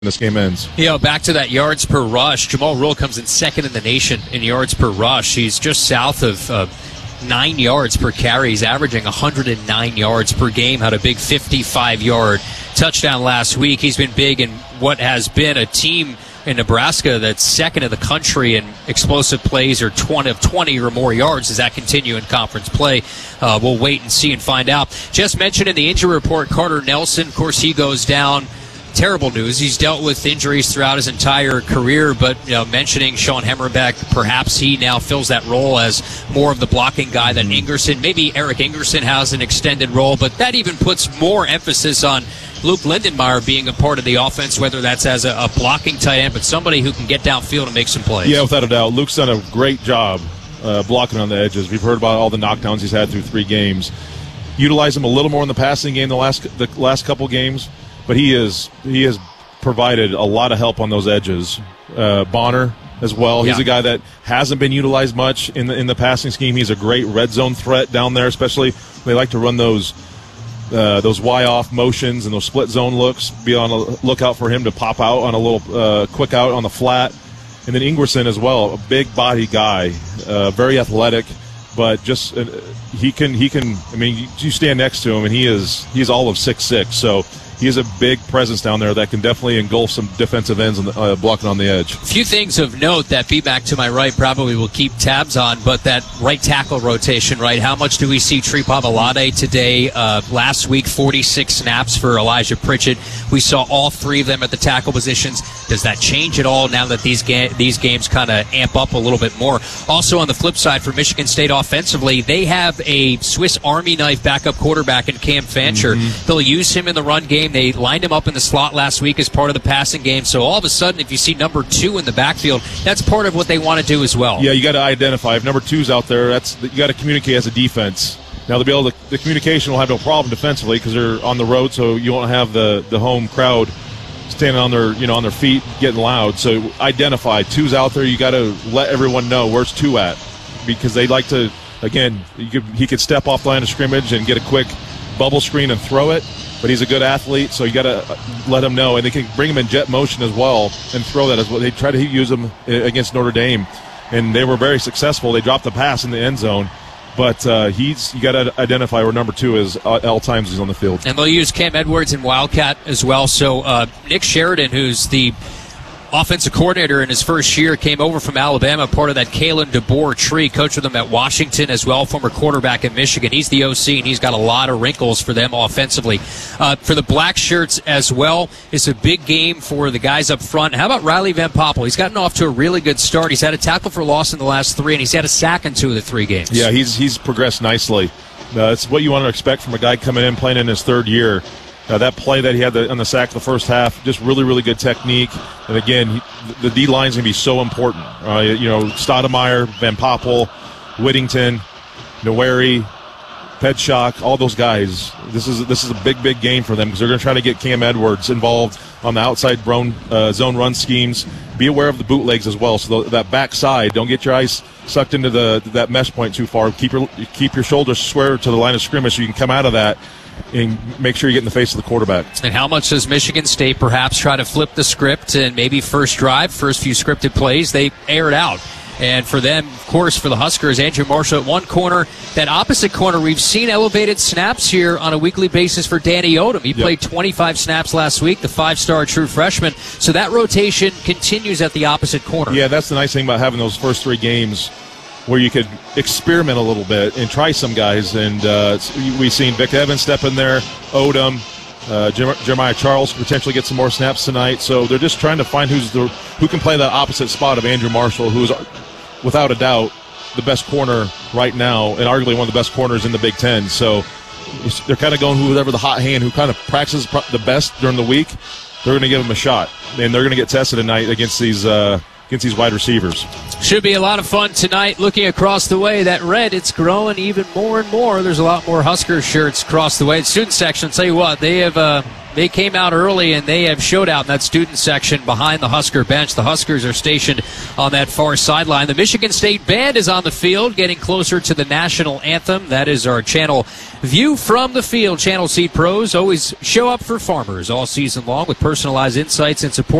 this game ends. You know, back to that yards per rush, Jamal Rule comes in second in the nation in yards per rush. He's just south of 9 yards per carry. He's averaging 109 yards per game. Had a big 55-yard touchdown last week. He's been big in what has been a team in Nebraska that's second in the country in explosive plays or 20 or more yards. Does that continue in conference play? We'll wait and see and find out. Just mentioned in the injury report, Carter Nelson, of course, he goes down. Terrible news. He's dealt with injuries throughout his entire career, but mentioning Sean Hemmerbeck, perhaps he now fills that role as more of the blocking guy than Ingerson. Maybe Eric Ingerson has an extended role, but that even puts more emphasis on Luke Lindenmeyer being a part of the offense, whether that's as a blocking tight end, but somebody who can get downfield and make some plays. Yeah, without a doubt. Luke's done a great job blocking on the edges. We've heard about all the knockdowns he's had through 3 games. Utilize him a little more in the passing game the last couple games. But he has provided a lot of help on those edges. Bonner as well. He's a guy that hasn't been utilized much in the passing scheme. He's a great red zone threat down there, especially they like to run those Y-off motions and those split zone looks. Be on a lookout for him to pop out on a little quick out on the flat. And then Ingerson as well, a big body guy, very athletic, but just he can. I mean, you stand next to him and he's all of 6'6", so. He is a big presence down there that can definitely engulf some defensive ends blocking on the edge. A few things of note that feedback to my right probably will keep tabs on, but that right tackle rotation, right? How much do we see Tree Pavalade today? Last week, 46 snaps for Elijah Pritchett. We saw all 3 of them at the tackle positions. Does that change at all now that these games kind of amp up a little bit more? Also, on the flip side, for Michigan State offensively, they have a Swiss Army knife backup quarterback in Cam Fancher. They'll use him in the run game. They lined him up in the slot last week as part of the passing game. So all of a sudden, if you see number 2 in the backfield, that's part of what they want to do as well. Yeah, you got to identify. If number 2's out there, you got to communicate as a defense. Now, the communication will have no problem defensively because they're on the road, so you won't have the home crowd standing on their feet getting loud. So identify. 2's out there. You got to let everyone know where's 2 at, because they like to. Again, he could step off the line of scrimmage and get a quick bubble screen and throw it. But he's a good athlete, so you got to let him know. And they can bring him in jet motion as well and throw that as well. They try to use him against Notre Dame, and they were very successful. They dropped the pass in the end zone. But you got to identify where number 2 is at all times he's on the field. And they'll use Cam Edwards and Wildcat as well. So Nick Sheridan, who's the offensive coordinator in his first year, came over from Alabama, part of that Kalen DeBoer tree, coach with them at Washington as well, former quarterback at Michigan. He's the OC, and he's got a lot of wrinkles for them offensively. For the Black Shirts as well, it's a big game for the guys up front. How about Riley Van Poppel? He's gotten off to a really good start. He's had a tackle for loss in the last 3, and he's had a sack in 2 of the 3 games. Yeah, he's progressed nicely. It's what you want to expect from a guy coming in, playing in his 3rd year. That play that he had on the sack the first half, just really, really good technique. And again, the D line's going to be so important. Stoudemire, Van Poppel, Whittington, Noweri, Pedshock, all those guys. This is a big, big game for them because they're going to try to get Cam Edwards involved on the outside zone run schemes. Be aware of the bootlegs as well. So that backside, don't get your eyes sucked into that mesh point too far. Keep your shoulders square to the line of scrimmage so you can come out of that and make sure you get in the face of the quarterback. And how much does Michigan State perhaps try to flip the script and maybe first few scripted plays, they air it out? And for them, of course, for the Huskers, Andrew Marshall at one corner. That opposite corner, we've seen elevated snaps here on a weekly basis for Danny Odom. He played 25 snaps last week, the 5-star true freshman. So that rotation continues at the opposite corner. Yeah, that's the nice thing about having those first 3 games where you could experiment a little bit and try some guys. And we've seen Vic Evans step in there, Odom, Jeremiah Charles potentially get some more snaps tonight. So they're just trying to find who can play that opposite spot of Andrew Marshall, who's without a doubt the best corner right now and arguably one of the best corners in the Big Ten. So they're kind of going whoever the hot hand who kind of practices the best during the week, they're going to give them a shot. And they're going to get tested tonight against these wide receivers. Should be a lot of fun tonight. Looking across the way, that red, it's growing even more and more. There's a lot more Husker shirts across the way. The student section, I'll tell you what, they have They came out early, and they have showed out in that student section behind the Husker bench. The Huskers are stationed on that far sideline. The Michigan State Band is on the field, getting closer to the national anthem. That is our channel view from the field. Channel Seed Pros always show up for farmers all season long with personalized insights and support.